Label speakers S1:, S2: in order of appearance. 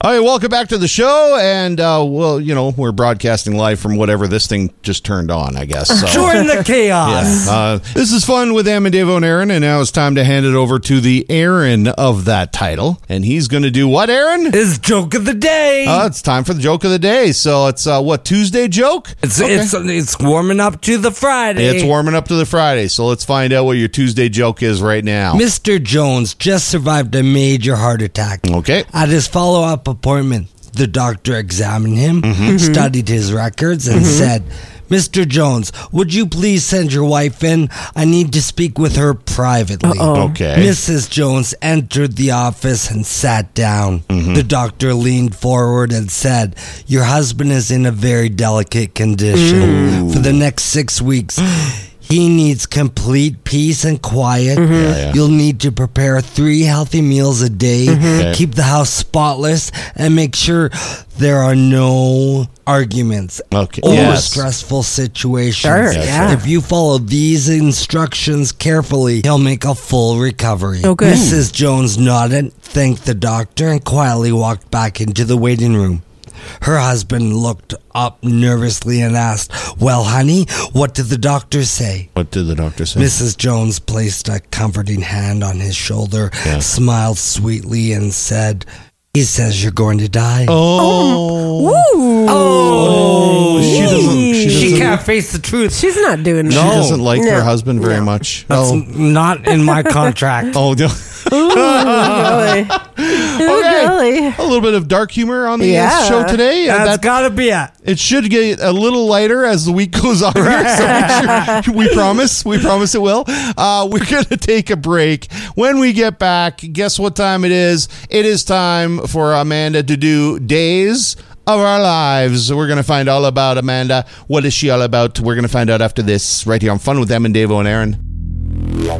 S1: All right, welcome back to the show, and we're broadcasting live from whatever this thing just turned on, I guess. So.
S2: Join the chaos.
S1: Yeah. This is fun with Em and Davo and Aaron, and now it's time to hand it over to the Aaron of that title, and he's going to do what, Aaron?
S2: It's joke of the day.
S1: It's time for the joke of the day. So it's Tuesday joke?
S2: It's warming up to the Friday.
S1: It's warming up to the Friday, so let's find out what your Tuesday joke is right now.
S2: Mr. Jones just survived a major heart attack.
S1: Okay.
S2: At his follow-up appointment, the doctor examined him, studied his records, and said, Mr. Jones, would you please send your wife in? I need to speak with her privately.
S1: Okay.
S2: Mrs. Jones entered the office and sat down. The doctor leaned forward and said, your husband is in a very delicate condition. For the next 6 weeks, he needs complete peace and quiet. You'll need to prepare 3 healthy meals a day, keep the house spotless, and make sure there are no arguments or stressful situations.
S3: Sure, yeah.
S2: If you follow these instructions carefully, he'll make a full recovery.
S3: Oh, good.
S2: Mrs. Jones nodded, thanked the doctor, and quietly walked back into the waiting room. Her husband looked up nervously and asked, well, honey, what did the doctor say?
S1: What did the doctor say?
S2: Mrs. Jones placed a comforting hand on his shoulder, smiled sweetly, and said, he says you're going to die. She can't face the truth.
S3: She's not doing that.
S1: She doesn't like her husband very much.
S2: That's not in my contract.
S1: No.
S3: Really?
S1: Okay. A little bit of dark humor on the show today.
S2: That's gotta be it.
S1: It should get a little lighter as the week goes on here, so we promise it will. We're going to take a break. When we get back, guess what time it is? It is time for Amanda to do Days of Our Lives. We're going to find all about Amanda. What is she all about? We're going to find out after this right here on Fun with Em and Davo and Aaron.